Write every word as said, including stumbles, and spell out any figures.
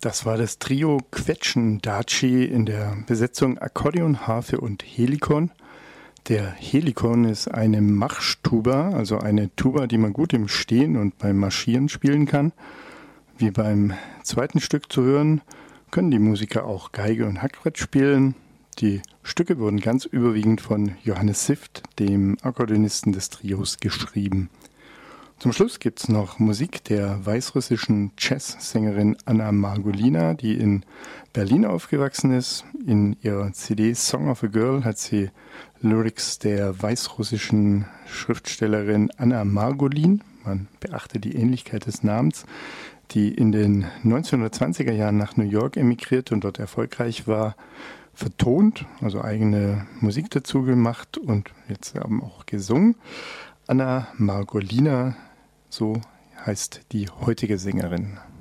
Das war das Trio Quetschen-Daci in der Besetzung Akkordeon, Harfe und Helikon. Der Helikon ist eine Marschtuba, also eine Tuba, die man gut im Stehen und beim Marschieren spielen kann. Wie beim zweiten Stück zu hören, können die Musiker auch Geige und Hackbrett spielen. Die Stücke wurden ganz überwiegend von Johannes Sift, dem Akkordeonisten des Trios, geschrieben. Zum Schluss gibt es noch Musik der weißrussischen Jazzsängerin Anna Margolina, die in Berlin aufgewachsen ist. In ihrer C D Song of a Girl hat sie Lyrics der weißrussischen Schriftstellerin Anna Margolin, man beachte die Ähnlichkeit des Namens, die in den neunzehnhundertzwanziger Jahren nach New York emigrierte und dort erfolgreich war, vertont, also eigene Musik dazu gemacht und jetzt haben auch gesungen. Anna Margolina, so heißt die heutige Sängerin.